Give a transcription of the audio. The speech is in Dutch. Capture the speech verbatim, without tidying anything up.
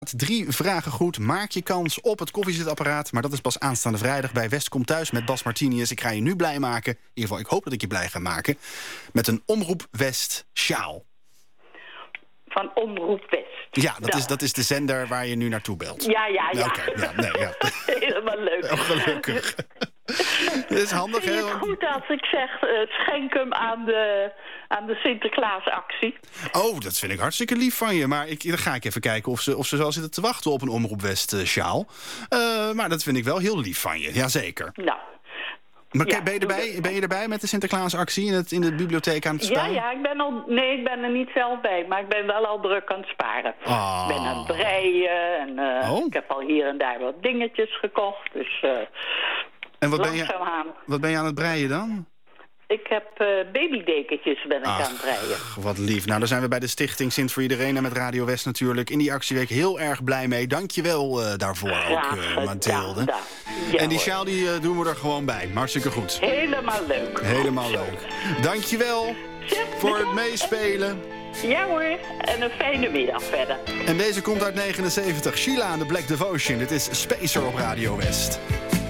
Drie vragen goed, maak je kans op het koffiezetapparaat. Maar dat is pas aanstaande vrijdag bij West Komt Thuis met Bas Martinius. Ik ga je nu blij maken, in ieder geval ik hoop dat ik je blij ga maken... met een Omroep West sjaal. Van Omroep West. Ja, dat, is, dat is de zender waar je nu naartoe belt. Ja, ja, ja. Okay, ja, nee, ja. Helemaal leuk. Oh, gelukkig. Dat is handig, hè? Vind je het goed als ik zeg, uh, schenk hem aan de, aan de Sinterklaasactie? Oh, dat vind ik hartstikke lief van je. Maar ik, dan ga ik even kijken of ze, of ze zal zitten te wachten op een Omroep West uh, sjaal. Uh, maar dat vind ik wel heel lief van je. Jazeker. Nou. Maar Ja, ben, je erbij, ben je erbij met de Sinterklaasactie in, het, in de bibliotheek aan het sparen? Ja, ja, ik ben al, nee, ik ben er niet zelf bij, maar ik ben wel al druk aan het sparen. Oh. Ik ben aan het breien en uh, oh. ik heb al hier en daar wat dingetjes gekocht. Dus uh, en wat ben, langzaam je, aan. wat ben je aan het breien dan? Ik heb uh, babydekentjes ben ik Ach, aan het breien. Wat lief. Nou, daar zijn we bij de stichting Sint voor Iedereen en met Radio West natuurlijk in die actieweek heel erg blij mee. Dank je wel uh, daarvoor ook, uh, Mathilde. Ja, ja, en die hoor. sjaal die, uh, doen we er gewoon bij. Hartstikke goed. Helemaal leuk. Helemaal goed leuk. Dank je wel ja, voor het meespelen. Ja hoor, en een fijne middag verder. En deze komt uit negenenzeventig. Sheila aan de Black Devotion. Dit is Spacer op Radio West.